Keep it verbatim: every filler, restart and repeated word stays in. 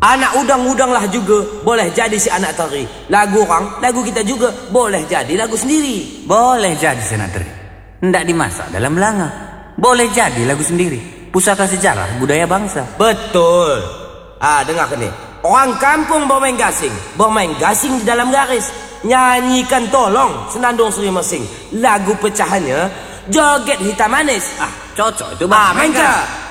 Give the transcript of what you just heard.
Anak udang-udang lah juga boleh jadi si anak teri. Lagu orang, lagu kita juga boleh jadi lagu sendiri. Boleh jadi senateri. Ndak dimasak dalam belanga. Boleh jadi lagu sendiri. Pusaka sejarah budaya bangsa. Betul. Ah, dengar ni. Orang kampung bermain gasing. Bermain gasing di dalam garis. Nyanyikan tolong senandung Seri Mersing. Lagu pecahannya Joget Hitam Manis. Ah, cocok itu bang. Ah, main ke?